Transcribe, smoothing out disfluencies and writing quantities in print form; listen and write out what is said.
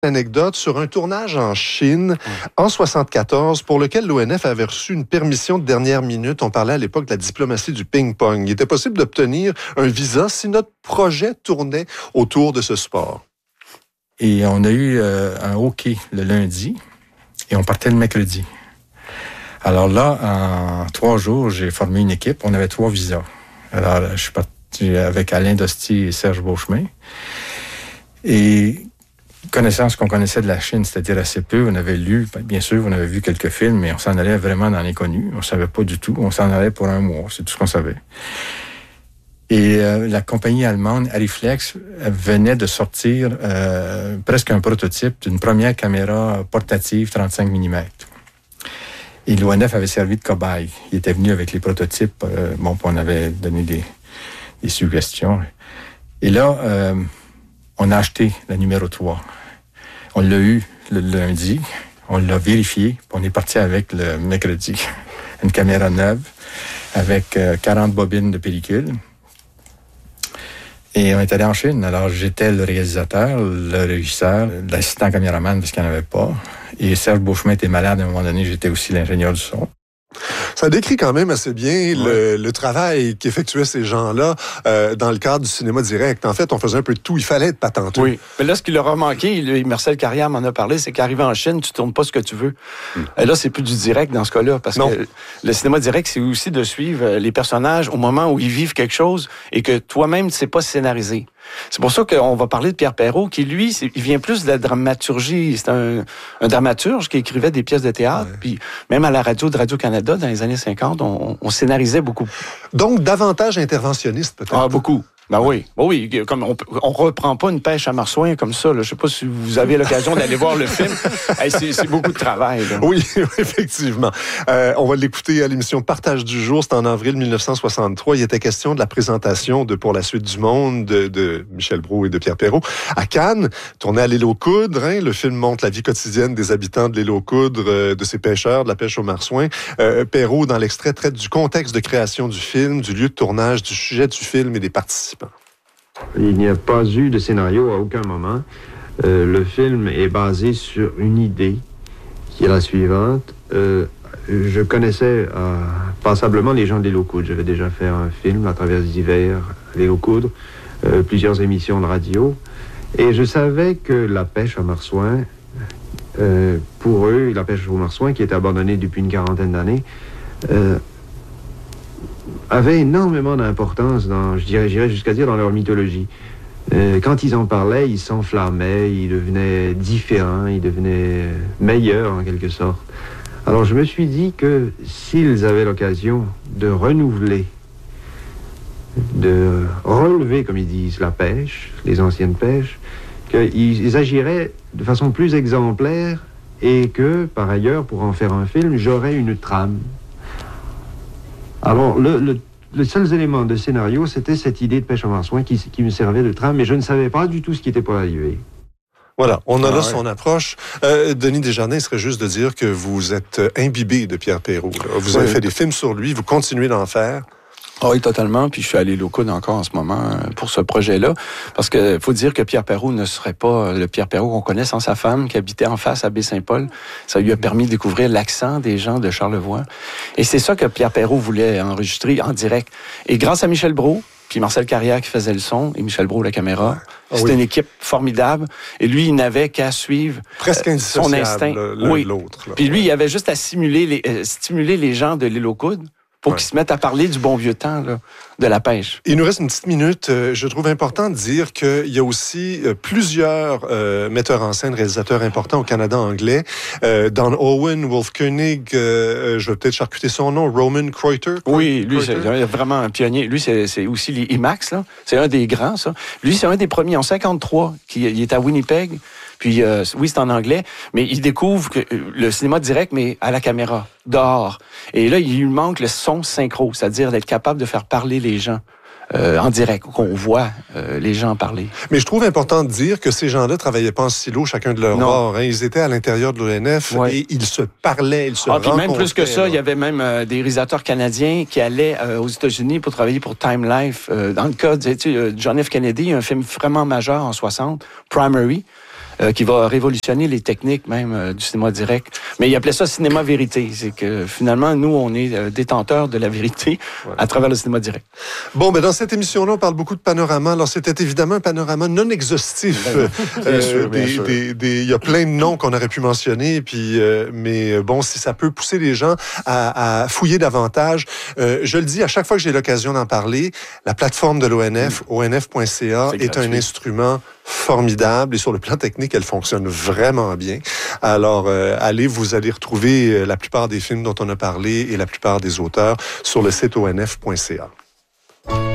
Anecdote sur un tournage en Chine en 1974 pour lequel l'ONF avait reçu une permission de dernière minute. On parlait à l'époque de la diplomatie du ping-pong. Il était possible d'obtenir un visa si notre projet tournait autour de ce sport. Et on a eu un hockey le lundi et on partait le mercredi. Alors là, en 3 jours, j'ai formé une équipe. On avait 3 visas. Alors, je suis parti avec Alain Dostier et Serge Beauchemin. Et connaissant ce qu'on connaissait de la Chine, c'est-à-dire assez peu, on avait lu, bien sûr, on avait vu quelques films, mais on s'en allait vraiment dans l'inconnu. On savait pas du tout. On s'en allait pour 1 mois. C'est tout ce qu'on savait. Et la compagnie allemande Arriflex venait de sortir presque un prototype d'une première caméra portative 35 mm. Et l'ONF avait servi de cobaye. Il était venu avec les prototypes. On avait donné des suggestions. Et là, on a acheté la numéro 3. On l'a eu le lundi. On l'a vérifié. On est parti avec le mercredi. Une caméra neuve avec 40 bobines de pellicule. Et on est allé en Chine. Alors, j'étais le réalisateur, le régisseur, l'assistant caméraman parce qu'il n'y en avait pas. Et Serge Beauchemin était malade à un moment donné. J'étais aussi l'ingénieur du son. Ça décrit quand même assez bien le travail qu'effectuaient ces gens-là dans le cadre du cinéma direct. En fait, on faisait un peu de tout. Il fallait être patenté. Oui. Mais là, ce qui leur a manqué, Marcel Carrière m'en a parlé, c'est qu'arrivé en Chine, tu tournes pas ce que tu veux. Et là, c'est plus du direct dans ce cas-là. Parce que le cinéma direct, c'est aussi de suivre les personnages au moment où ils vivent quelque chose et que toi-même, tu sais pas scénariser. C'est pour ça qu'on va parler de Pierre Perrault, qui, lui, il vient plus de la dramaturgie. C'est un dramaturge qui écrivait des pièces de théâtre. Ouais. Puis même à la radio de Radio-Canada, dans les années 50, on scénarisait beaucoup. Donc, davantage interventionniste, peut-être? Ah, beaucoup. Ben oui, comme on reprend pas une pêche à marsouin comme ça. Là. Je sais pas si vous avez l'occasion d'aller voir le film. C'est beaucoup de travail. Là. Oui, effectivement. On va l'écouter à l'émission Partage du jour. C'est en avril 1963. Il était question de la présentation de Pour la suite du monde de Michel Brault et de Pierre Perrault à Cannes, tourné à l'île aux Coudres. Le film montre la vie quotidienne des habitants de l'île aux Coudres, de ces pêcheurs, de la pêche au marsouin. Perrault, dans l'extrait, traite du contexte de création du film, du lieu de tournage, du sujet du film et des participants. Il n'y a pas eu de scénario à aucun moment. Le film est basé sur une idée qui est la suivante. Je connaissais passablement les gens de l'île aux Coudres. J'avais déjà fait un film à travers les hivers à l'île aux Coudres, plusieurs émissions de radio. Et je savais que la pêche à marsouin, pour eux, la pêche au marsouin, qui était abandonnée depuis une 40aine d'années, avait énormément d'importance j'irais jusqu'à dire dans leur mythologie. Quand ils en parlaient, ils s'enflammaient, ils devenaient différents, ils devenaient meilleurs en quelque sorte. Alors je me suis dit que s'ils avaient l'occasion de renouveler, de relever, comme ils disent, la pêche, les anciennes pêches, qu'ils agiraient de façon plus exemplaire et que, par ailleurs, pour en faire un film, j'aurais une trame. Alors, le seul élément de scénario, c'était cette idée de pêche au marsouin qui me servait de trame, mais je ne savais pas du tout ce qui était pour arriver. Voilà, on a là son approche. Denis Desjardins, il serait juste de dire que vous êtes imbibé de Pierre Perrault. Là. Vous avez fait des films sur lui, vous continuez d'en faire. Oui, totalement. Puis je suis allé au Coude encore en ce moment pour ce projet-là. Parce que faut dire que Pierre Perrault ne serait pas le Pierre Perrault qu'on connaît sans sa femme qui habitait en face à Baie-Saint-Paul. Ça lui a permis de découvrir l'accent des gens de Charlevoix. Et c'est ça que Pierre Perrault voulait enregistrer en direct. Et grâce à Michel Brault, puis Marcel Carrière qui faisait le son, et Michel Brault la caméra, c'était une équipe formidable. Et lui, il n'avait qu'à suivre presque son instinct. L'un de l'autre. Là. Puis lui, il avait juste à stimuler les gens de l'île aux Coudres pour qu'ils se mettent à parler du bon vieux temps là, de la pêche. Il nous reste une petite minute. Je trouve important de dire qu'il y a aussi plusieurs metteurs en scène, réalisateurs importants au Canada anglais. Don Owen, Wolf Koenig, je vais peut-être charcuter son nom, Roman Kreuter. Oui, lui, c'est vraiment un pionnier. Lui, c'est aussi les IMAX, là. C'est un des grands, ça. Lui, c'est un des premiers en 1953. Il est à Winnipeg. Puis, oui, c'est en anglais, mais il découvre que le cinéma direct, mais à la caméra, dehors. Et là, il lui manque le son synchro, c'est-à-dire d'être capable de faire parler les gens en direct, qu'on voit les gens parler. Mais je trouve important de dire que ces gens-là travaillaient pas en silo, chacun de leur bord. Hein. Ils étaient à l'intérieur de l'ONF et ils se parlaient, ils se rencontraient. Puis même plus que ça, il y avait même des réalisateurs canadiens qui allaient aux États-Unis pour travailler pour Time Life. Dans le cas de John F. Kennedy, un film vraiment majeur en 60, Primary. qui va révolutionner les techniques même du cinéma direct. Mais il appelait ça cinéma vérité. C'est que finalement, nous, on est détenteurs de la vérité à travers le cinéma direct. Bon, dans cette émission-là, on parle beaucoup de panorama. Alors, c'était évidemment un panorama non exhaustif. Bien sûr. Il y a plein de noms qu'on aurait pu mentionner, mais bon, si ça peut pousser les gens à fouiller davantage, je le dis à chaque fois que j'ai l'occasion d'en parler, la plateforme de l'ONF, onf.ca, est un instrument formidable et sur le plan technique, elle fonctionne vraiment bien. Alors, vous allez retrouver la plupart des films dont on a parlé et la plupart des auteurs sur le site onf.ca.